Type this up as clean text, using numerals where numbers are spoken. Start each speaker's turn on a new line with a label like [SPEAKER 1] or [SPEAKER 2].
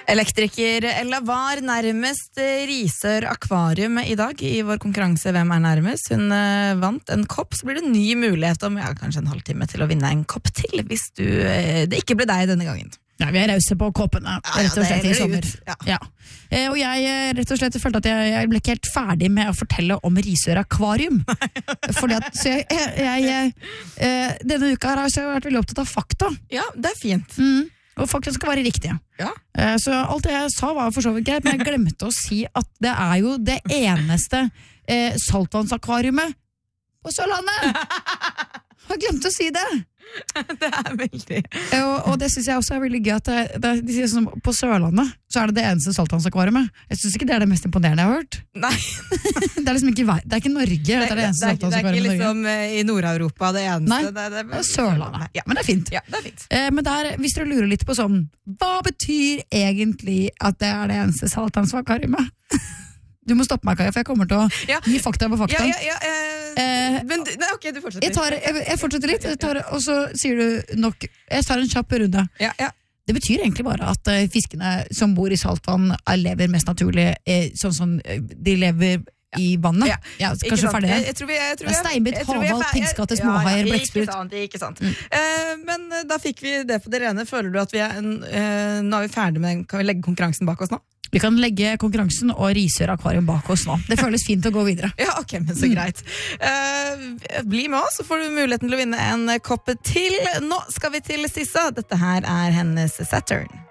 [SPEAKER 1] Elektriker Ella var nærmest Risør Akvarium I dag I vår konkurranse Hvem nærmest? Hun vant en kopp, så blir det ny mulighet om kanskje en halvtime til å vinne en kopp til, hvis det ikke ble deg denne gangen.
[SPEAKER 2] Ja, vi rause på koppene, rett og slett I sommer.
[SPEAKER 1] Ja.
[SPEAKER 2] Og jeg rett og slett følte at jeg ble ikke helt ferdig med å fortelle om Risør Akvarium. Fordi at, så denne uka her har jeg vært veldig opptatt av fakta.
[SPEAKER 1] Ja, det fint.
[SPEAKER 2] Og fakta skal være riktige.
[SPEAKER 1] Ja.
[SPEAKER 2] Så alt det jeg sa var for så vidt greit, men jeg glemte å si at det jo det eneste saltvannsakvariumet på Sørlandet. Jeg glemte å si det.
[SPEAKER 1] Det veldig.
[SPEAKER 2] Og det synes jeg også veldig gøy at de sier sånn, på Sørlandet så det eneste saltvannsakvariumet. Jeg synes ikke det det mest imponerende jeg har hørt.
[SPEAKER 1] Nei.
[SPEAKER 2] Det liksom ikke det ikke Norge, det det eneste saltvannsakvariumet
[SPEAKER 1] Det ikke liksom I Nord-Europa det eneste.
[SPEAKER 2] Nei, det Sørlandet. Ja, men det fint.
[SPEAKER 1] Ja, det fint.
[SPEAKER 2] Men hvis dere lurer litt på sånn, hva betyr egentlig at det det eneste saltvannsakvariumet? Du må stoppe meg, Kaja, for jeg kommer til å gi fakta på fakta.
[SPEAKER 1] Men ok, du fortsetter.
[SPEAKER 2] Jeg fortsetter litt, og så sier du nok. Jeg tar en kjapp runde.
[SPEAKER 1] Ja.
[SPEAKER 2] Det betyr egentlig bare at fiskene som bor I saltvann lever mest naturlig, sånn som de lever I vannet. Ja, kanskje ferdig.
[SPEAKER 1] Jeg tror
[SPEAKER 2] Steinbit, havhval, piggskatte, småhaier, blekksprut.
[SPEAKER 1] Ikke sant. Men da fikk vi det på det rene. Føler du at nå vi ferdig med den? Kan vi legge konkurransen bak oss nå?
[SPEAKER 2] Vi kan legge konkurransen og Risør Akvarium bak oss nå. Det føles fint å gå videre.
[SPEAKER 1] Ja, ok, men så greit. Bli med oss, så får du muligheten til å vinne en kopp til. Nå skal vi til Sissa. Dette her hennes Saturn.